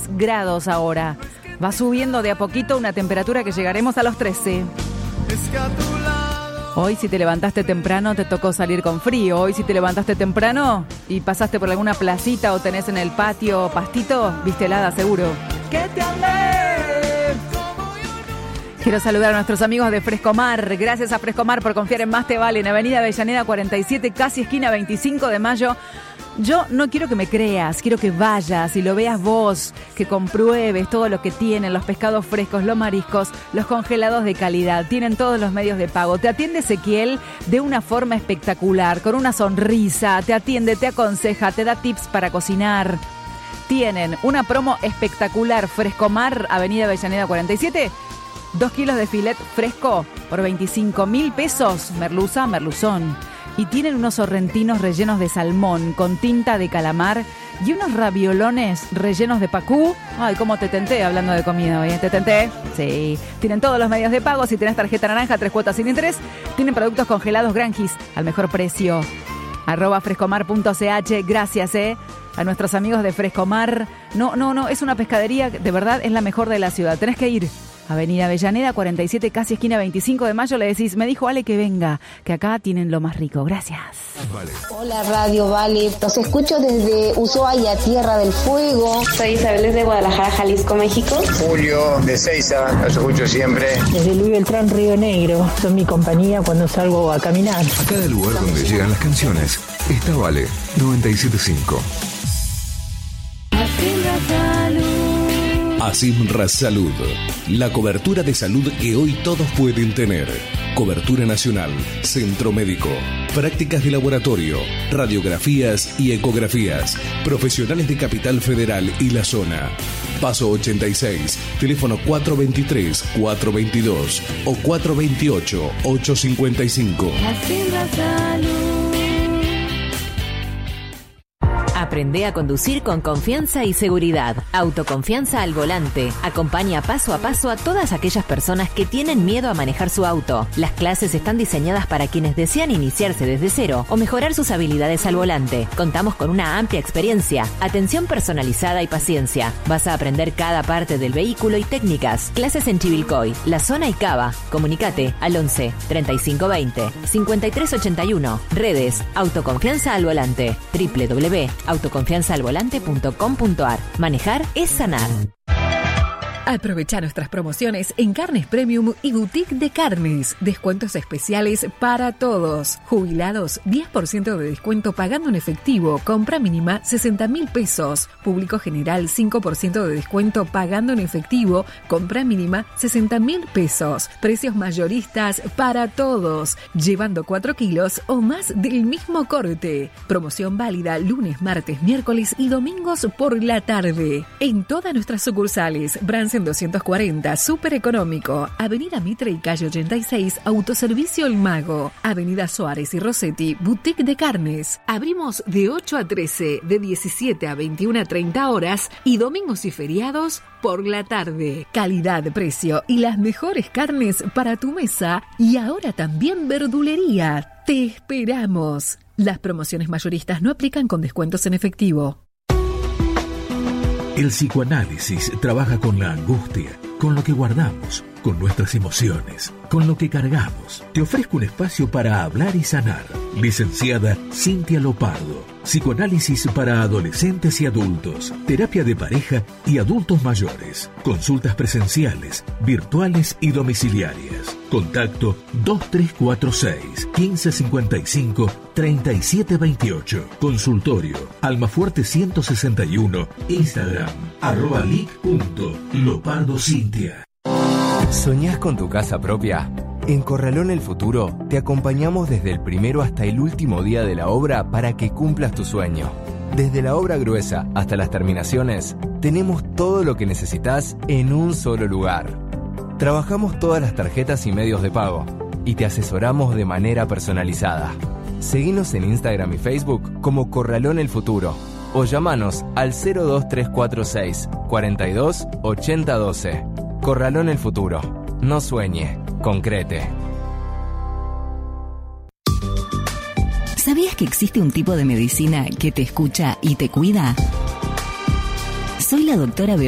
grados ahora. Va subiendo de a poquito una temperatura que llegaremos a los 13. Hoy si te levantaste temprano te tocó salir con frío. Hoy si te levantaste temprano y pasaste por alguna placita o tenés en el patio pastito, viste helada seguro. ¡Que te amé! Quiero saludar a nuestros amigos de Frescomar. Gracias a Frescomar por confiar en Más Te Vale, en Avenida Avellaneda 47, casi esquina 25 de mayo. Yo no quiero que me creas, quiero que vayas y lo veas vos, que compruebes todo lo que tienen, los pescados frescos, los mariscos, los congelados de calidad, tienen todos los medios de pago. Te atiende Ezequiel de una forma espectacular, con una sonrisa, te atiende, te aconseja, te da tips para cocinar. Tienen una promo espectacular, Frescomar, Avenida Avellaneda 47, 2 kilos de filet fresco por 25.000 pesos, merluza, merluzón. Y tienen unos sorrentinos rellenos de salmón con tinta de calamar y unos raviolones rellenos de pacú. Ay, cómo te tenté hablando de comida hoy, ¿eh? ¿Te tenté? Sí. Tienen todos los medios de pago. Si tenés tarjeta naranja, 3 cuotas sin interés. Tienen productos congelados Granjis al mejor precio. @frescomar.ch. Gracias, a nuestros amigos de Frescomar. No, es una pescadería, de verdad, es la mejor de la ciudad. Tenés que ir. Avenida Avellaneda 47, casi esquina 25 de mayo, le decís, me dijo Ale que venga, que acá tienen lo más rico. Gracias. Vale. Hola Radio Vale, los escucho desde Ushuaia, Tierra del Fuego. Soy Isabel desde Guadalajara, Jalisco, México. Julio de Seiza, los escucho siempre. Desde Luis Beltrán, Río Negro, son mi compañía cuando salgo a caminar. A cada lugar donde llegan las canciones, está Vale 97.5. Asimra Salud, la cobertura de salud que hoy todos pueden tener. Cobertura nacional, centro médico, prácticas de laboratorio, radiografías y ecografías, profesionales de Capital Federal y la zona. Paso 86, teléfono 423-422 o 428-855. Asimra Salud. Aprende a conducir con confianza y seguridad. Autoconfianza al volante. Acompaña paso a paso a todas aquellas personas que tienen miedo a manejar su auto. Las clases están diseñadas para quienes desean iniciarse desde cero o mejorar sus habilidades al volante. Contamos con una amplia experiencia, atención personalizada y paciencia. Vas a aprender cada parte del vehículo y técnicas. Clases en Chivilcoy, La Zona y Cava. Comunicate al 11 3520 5381. Redes Autoconfianza al Volante. www.autoconfianzaalvolante.com.ar. Manejar es sanar. Aprovecha nuestras promociones en Carnes Premium y Boutique de Carnes. Descuentos especiales para todos. Jubilados, 10% de descuento pagando en efectivo. Compra mínima 60.000 pesos. Público general, 5% de descuento pagando en efectivo. Compra mínima 60.000 pesos. Precios mayoristas para todos. Llevando 4 kilos o más del mismo corte. Promoción válida lunes, martes, miércoles y domingos por la tarde. En todas nuestras sucursales. Bransen 240, súper económico. Avenida Mitre y calle 86, Autoservicio El Mago. Avenida Suárez y Rossetti, Boutique de Carnes. Abrimos de 8 a 13, de 17 a 21 a 30 horas y domingos y feriados por la tarde. Calidad, precio y las mejores carnes para tu mesa y ahora también verdulería. Te esperamos. Las promociones mayoristas no aplican con descuentos en efectivo. El psicoanálisis trabaja con la angustia, con lo que guardamos, con nuestras emociones, con lo que cargamos. Te ofrezco un espacio para hablar y sanar. Licenciada Cintia Lopardo. Psicoanálisis para adolescentes y adultos. Terapia de pareja y adultos mayores. Consultas presenciales, virtuales y domiciliarias. Contacto 2346-1555-3728. Consultorio Almafuerte 161. Instagram @lic.lopardocintia. ¿Soñás con tu casa propia? En Corralón El Futuro te acompañamos desde el primero hasta el último día de la obra para que cumplas tu sueño. Desde la obra gruesa hasta las terminaciones, tenemos todo lo que necesitas en un solo lugar. Trabajamos todas las tarjetas y medios de pago y te asesoramos de manera personalizada. Seguinos en Instagram y Facebook como Corralón El Futuro o llamanos al 02346 42 80 12. Corralón El Futuro. No sueñe, concrete. ¿Sabías que existe un tipo de medicina que te escucha y te cuida? Soy la doctora Verónica